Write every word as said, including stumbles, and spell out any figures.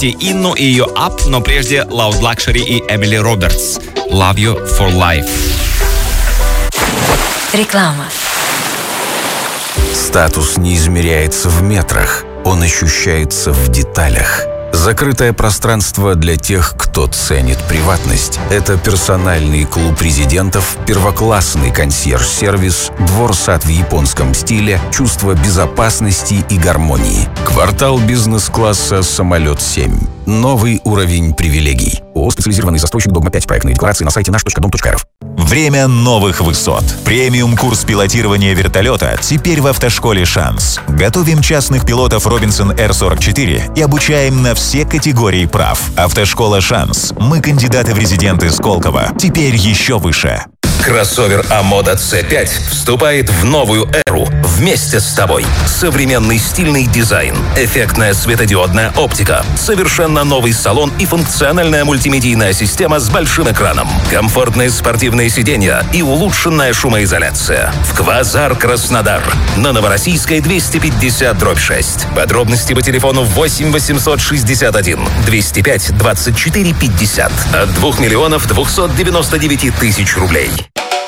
слушайте Инну и ее Up, но прежде Loud Luxury и Эмили Робертс. Love You for Life. Реклама. Статус не измеряется в метрах, он ощущается в деталях. Закрытое пространство для тех, кто ценит приватность. Это персональный клуб резидентов, первоклассный консьерж-сервис, двор-сад в японском стиле, чувство безопасности и гармонии. Квартал бизнес-класса «Самолет семь». Новый уровень привилегий. ООО «Специализированный застройщик Догма пять». Проектные декларации на сайте наш точка дом точка эр эф. Время новых высот. Премиум-курс пилотирования вертолета теперь в автошколе «Шанс». Готовим частных пилотов Робинсон эр сорок четыре и обучаем на все категории прав. Автошкола «Шанс». Мы кандидаты в резиденты Сколково. Теперь еще выше. Кроссовер Амода си пять вступает в новую эру вместе с тобой. Современный стильный дизайн, эффектная светодиодная оптика, совершенно новый салон и функциональная мультимедийная система с большим экраном, комфортные спортивные сиденья и улучшенная шумоизоляция. В Квазар Краснодар на Новороссийской двести пятьдесят дробь шесть. Подробности по телефону восемь восемьсот шестьдесят один двести пять двадцать четыре пятьдесят от двух миллионов двухсот девяноста девяти тысяч рублей.